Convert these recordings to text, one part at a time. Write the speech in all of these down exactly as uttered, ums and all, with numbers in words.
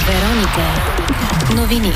Вероника. Новини.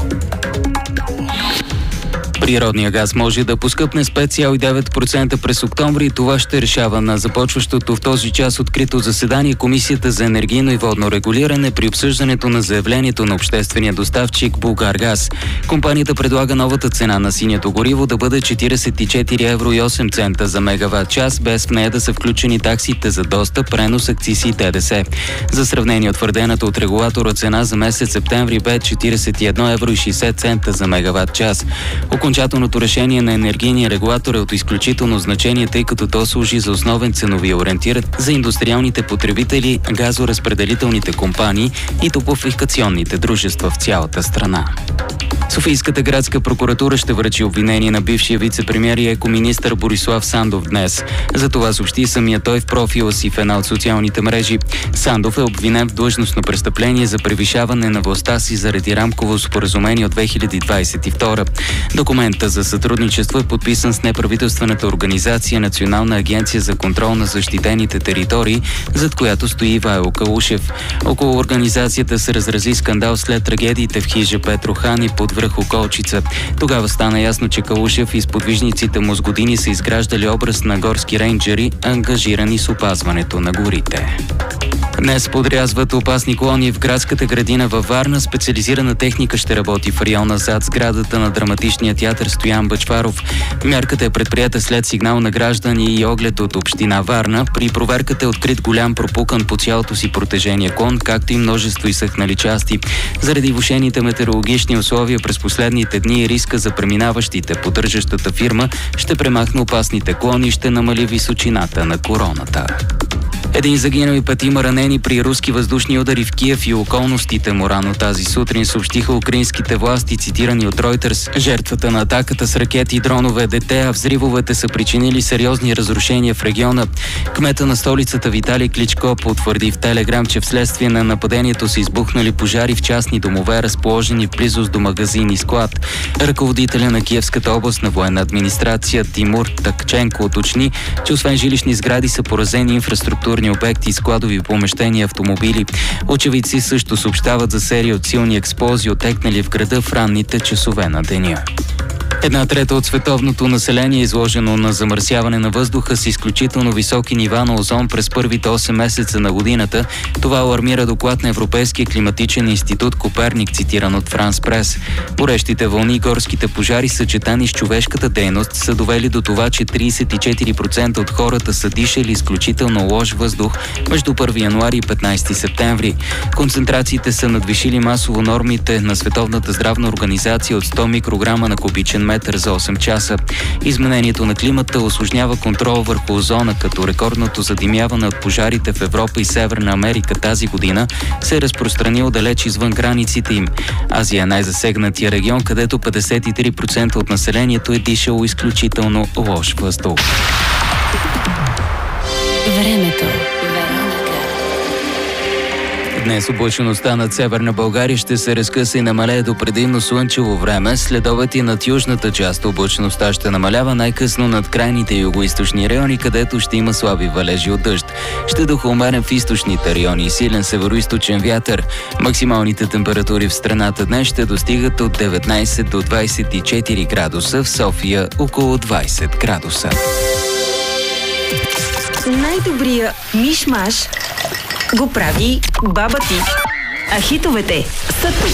Природния газ може да поскъпне с пет цяло и девет процента през октомври и това ще решава на започващото в този час открито заседание Комисията за енергийно и водно регулиране при обсъждането на заявлението на обществения доставчик Булгаргаз. Компанията предлага новата цена на синято гориво да бъде четиридесет и четири евро и осем цента за мегаватт час, без в нея да са включени таксите за достъп, пренос, акцизи и ДДС. За сравнение, утвърдената от регулатора цена за месец септември бе четиридесет и едно евро и шейсет цента за мегаватт час. Окончателното решение на енергийния регулатор е от изключително значение, тъй като то служи за основен ценови ориентир за индустриалните потребители, газоразпределителните компании и топлофикационните дружества в цялата страна. Софийската градска прокуратура ще връчи обвинение на бившия вице-премиер и екоминистър Борислав Сандов днес. За това съобщи самия той в профила си в една от социалните мрежи. Сандов е обвинен в длъжностно престъпление за превишаване на властта си заради рамково споразумение от две хиляди двадесет и втора. Документът за сътрудничество е подписан с неправителствената организация Национална агенция за контрол на защитените територии, зад която стои Ивайло Калушев. Около организацията се разрази скандал след трагедиите в хижа Петрохан и под връх Околчица. Тогава стана ясно, че Калушев и сподвижниците му с години са изграждали образ на горски рейнджери, ангажирани с опазването на горите. Днес подрязват опасни клони в градската градина във Варна. Специализирана техника ще работи в района зад сградата на драматичния театър Стоян Бъчваров. Мярката е предприета след сигнал на граждани и оглед от община Варна. При проверката е открит голям пропукан по цялото си протежение клон, както и множество изсъхнали части. Заради влошените метеорологични условия през последните дни и риска за преминаващите, поддържащата фирма ще премахне опасните клони и ще намали височината на короната. Един загинал и петима ранени при руски въздушни удари в Киев и околностите му рано тази сутрин, съобщиха украинските власти, цитирани от Reuters. Жертвата на атаката с ракети и дронове е дете, а взривовете са причинили сериозни разрушения в региона. Кмета на столицата Виталий Кличко потвърди в Телеграм, че вследствие на нападението са избухнали пожари в частни домове, разположени в близост до магазин и склад. Ръководителя на Киевската областна военна администрация Тимур Такченко уточни, че освен жилищни сгради са поразени инфраструктурни обекти, складови помещения, автомобили. Очевидци също съобщават за серия от силни експлозии, отекнали в града в ранните часове на деня. Една трета от световното население е изложено на замърсяване на въздуха с изключително високи нива на озон през първите осем месеца на годината. Това алармира доклад на Европейския климатичен институт Коперник, цитиран от Франс Прес. Горещите вълни и горските пожари, съчетани с човешката дейност, са довели до това, че тридесет и четири процента от хората са дишали изключително лош въздух между първи януари и петнадесети септември. Концентрациите са надвишили масово нормите на Световната здравна организация от сто микрограма на кубичен метър за осем часа. Изменението на климата усложнява контрол върху озона, като рекордното задимяване от пожарите в Европа и Северна Америка тази година се е разпространило далеч извън границите им. Азия е най-засегнатия регион, където петдесет и три процента от населението е дишало изключително лош въздух. Времето. Днес облачеността над Северна България ще се разкъса и намалее до предимно слънчево време. След обед и над южната част облачеността ще намалява най-късно над крайните югоизточни райони, където ще има слаби валежи от дъжд. Ще духа умерен в източните райони и силен североизточен вятър. Максималните температури в страната днес ще достигат от деветнадесет до двадесет и четири градуса, в София около двадесет градуса. Най-добрия миш-маш го прави баба ти. А хитовете са тук.